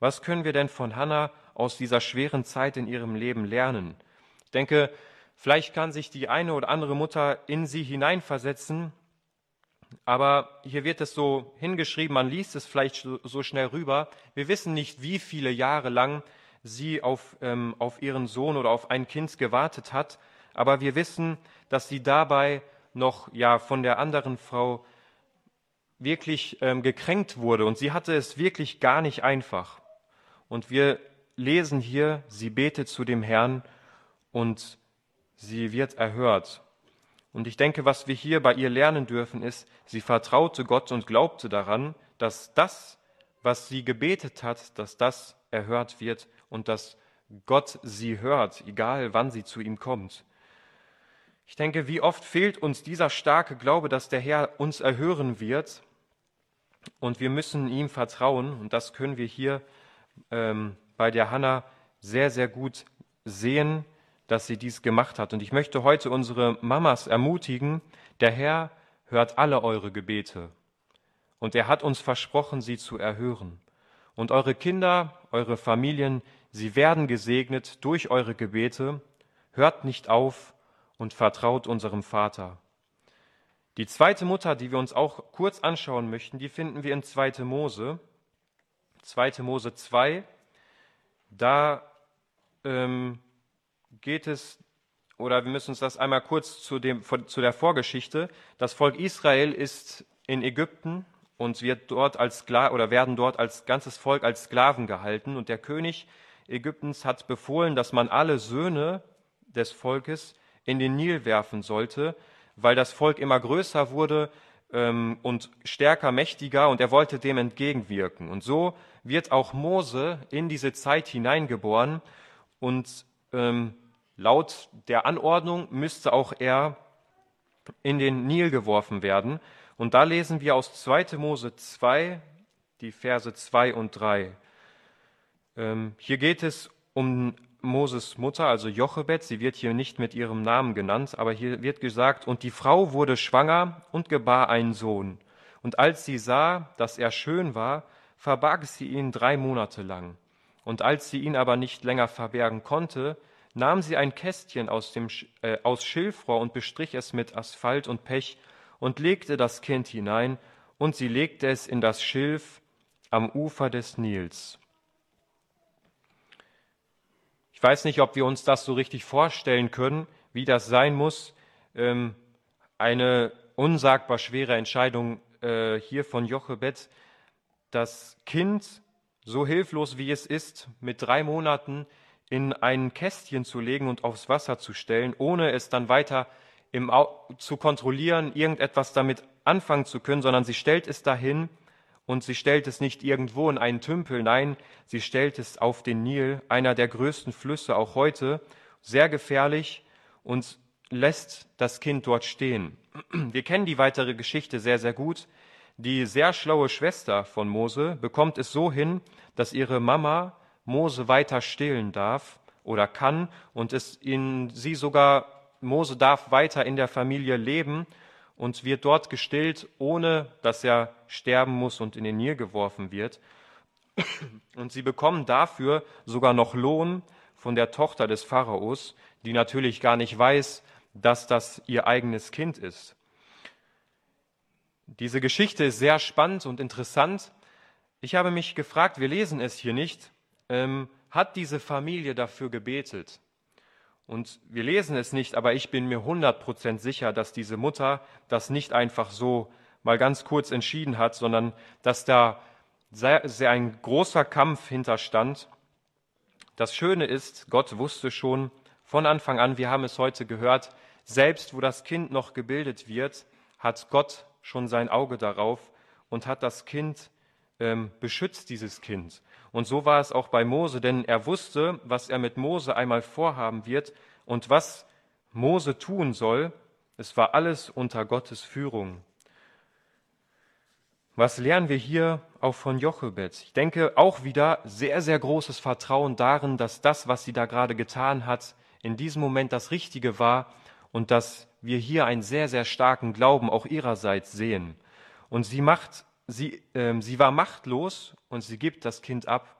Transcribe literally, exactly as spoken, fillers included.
Was können wir denn von Hannah aus dieser schweren Zeit in ihrem Leben lernen? Ich denke, vielleicht kann sich die eine oder andere Mutter in sie hineinversetzen, aber hier wird es so hingeschrieben, man liest es vielleicht so, so schnell rüber. Wir wissen nicht, wie viele Jahre lang sie auf, ähm, auf ihren Sohn oder auf ein Kind gewartet hat, aber wir wissen, dass sie dabei noch ja von der anderen Frau wirklich ähm, gekränkt wurde und sie hatte es wirklich gar nicht einfach. Und wir lesen hier, sie betet zu dem Herrn und sie wird erhört. Und ich denke, was wir hier bei ihr lernen dürfen, ist, sie vertraute Gott und glaubte daran, dass das, was sie gebetet hat, dass das erhört wird und dass Gott sie hört, egal wann sie zu ihm kommt. Ich denke, wie oft fehlt uns dieser starke Glaube, dass der Herr uns erhören wird und wir müssen ihm vertrauen und das können wir hier ähm, bei der Hannah sehr, sehr gut sehen, dass sie dies gemacht hat. Und ich möchte heute unsere Mamas ermutigen, der Herr hört alle eure Gebete. Und er hat uns versprochen, sie zu erhören. Und eure Kinder, eure Familien, sie werden gesegnet durch eure Gebete. Hört nicht auf und vertraut unserem Vater. Die zweite Mutter, die wir uns auch kurz anschauen möchten, die finden wir in zweite Mose. zweite Mose zwei. Da ähm, geht es, oder wir müssen uns das einmal kurz zu, dem, zu der Vorgeschichte. Das Volk Israel ist in Ägypten und wird dort als oder werden dort als ganzes Volk als Sklaven gehalten. Und der König Ägyptens hat befohlen, dass man alle Söhne des Volkes in den Nil werfen sollte, weil das Volk immer größer wurde ähm, und stärker, mächtiger, und er wollte dem entgegenwirken. Und so wird auch Mose in diese Zeit hineingeboren und ähm, laut der Anordnung müsste auch er in den Nil geworfen werden. Und da lesen wir aus zweite Mose zwei, die Verse zwei und drei. Ähm, hier geht es um Moses Mutter, also Jochebed. Sie wird hier nicht mit ihrem Namen genannt, aber hier wird gesagt, und die Frau wurde schwanger und gebar einen Sohn. Und als sie sah, dass er schön war, verbarg sie ihn drei Monate lang. Und als sie ihn aber nicht länger verbergen konnte, nahm sie ein Kästchen aus, dem, äh, aus Schilfrohr und bestrich es mit Asphalt und Pech und legte das Kind hinein, und sie legte es in das Schilf am Ufer des Nils. Ich weiß nicht, ob wir uns das so richtig vorstellen können, wie das sein muss. Ähm, eine unsagbar schwere Entscheidung äh, hier von Jochebed, das Kind, so hilflos wie es ist, mit drei Monaten in ein Kästchen zu legen und aufs Wasser zu stellen, ohne es dann weiter im Au- zu kontrollieren, irgendetwas damit anfangen zu können, sondern sie stellt es dahin und sie stellt es nicht irgendwo in einen Tümpel, nein, sie stellt es auf den Nil, einer der größten Flüsse auch heute, sehr gefährlich, und lässt das Kind dort stehen. Wir kennen die weitere Geschichte sehr, sehr gut. Die sehr schlaue Schwester von Mose bekommt es so hin, dass ihre Mama Mose weiter stillen darf oder kann und es in sie sogar, Mose darf weiter in der Familie leben und wird dort gestillt, ohne dass er sterben muss und in den Nil geworfen wird. Und sie bekommen dafür sogar noch Lohn von der Tochter des Pharaos, die natürlich gar nicht weiß, dass das ihr eigenes Kind ist. Diese Geschichte ist sehr spannend und interessant. Ich habe mich gefragt, wir lesen es hier nicht, ähm, hat diese Familie dafür gebetet? Und wir lesen es nicht, aber ich bin mir hundert Prozent sicher, dass diese Mutter das nicht einfach so mal ganz kurz entschieden hat, sondern dass da sehr, sehr ein großer Kampf hinterstand. Das Schöne ist, Gott wusste schon von Anfang an, wir haben es heute gehört, selbst wo das Kind noch gebildet wird, hat Gott schon sein Auge darauf und hat das Kind ähm, beschützt, dieses Kind. Und so war es auch bei Mose, denn er wusste, was er mit Mose einmal vorhaben wird und was Mose tun soll. Es war alles unter Gottes Führung. Was lernen wir hier auch von Jochebed? Ich denke auch wieder sehr, sehr großes Vertrauen darin, dass das, was sie da gerade getan hat, in diesem Moment das Richtige war und dass wir hier einen sehr, sehr starken Glauben auch ihrerseits sehen. Und sie macht, sie, äh, sie war machtlos und sie gibt das Kind ab